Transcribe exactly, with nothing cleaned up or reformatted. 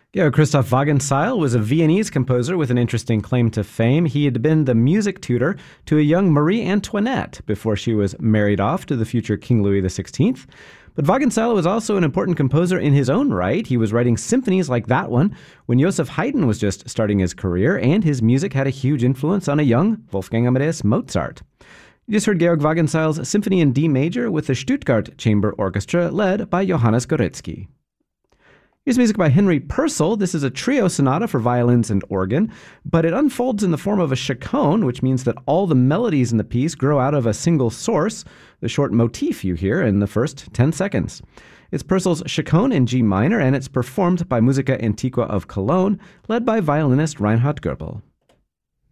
Georg Christoph Wagenseil was a Viennese composer with an interesting claim to fame. He had been the music tutor to a young Marie Antoinette before she was married off to the future King Louis the sixteenth. But Wagenseil was also an important composer in his own right. He was writing symphonies like that one when Joseph Haydn was just starting his career, and his music had a huge influence on a young Wolfgang Amadeus Mozart. You just heard Georg Wagenseil's Symphony in D Major with the Stuttgart Chamber Orchestra, led by Johannes Goretzky. Here's music by Henry Purcell. This is a trio sonata for violins and organ, but it unfolds in the form of a chaconne, which means that all the melodies in the piece grow out of a single source, the short motif you hear in the first ten seconds. It's Purcell's chaconne in G minor, and it's performed by Musica Antiqua of Cologne, led by violinist Reinhard Goebel.